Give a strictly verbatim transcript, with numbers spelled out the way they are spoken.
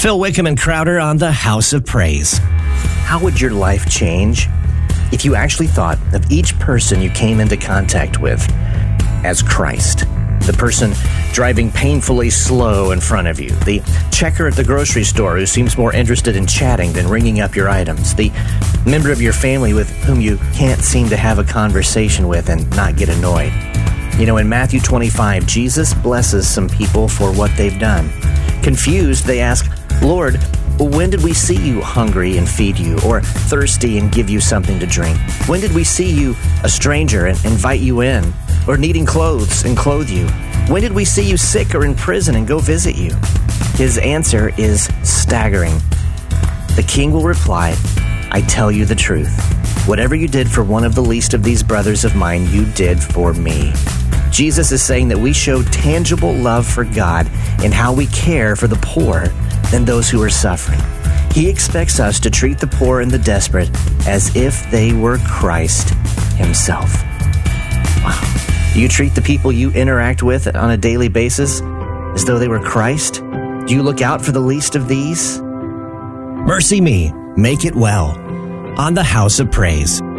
Phil Wickham and Crowder on the House of Praise. How would your life change if you actually thought of each person you came into contact with as Christ? The person driving painfully slow in front of you, the checker at the grocery store who seems more interested in chatting than ringing up your items, the member of your family with whom you can't seem to have a conversation with and not get annoyed. You know, in Matthew twenty-five, Jesus blesses some people for what they've done. Confused, they ask, "Lord, when did we see you hungry and feed you, or thirsty and give you something to drink? When did we see you a stranger and invite you in, or needing clothes and clothe you? When did we see you sick or in prison and go visit you?" His answer is staggering. The king will reply, "I tell you the truth. Whatever you did for one of the least of these brothers of mine, you did for me." Jesus is saying that we show tangible love for God in how we care for the poor than those who are suffering. He expects us to treat the poor and the desperate as if they were Christ himself. Wow. Do you treat the people you interact with on a daily basis as though they were Christ? Do you look out for the least of these? Mercy Me, Make It Well on the House of Praise.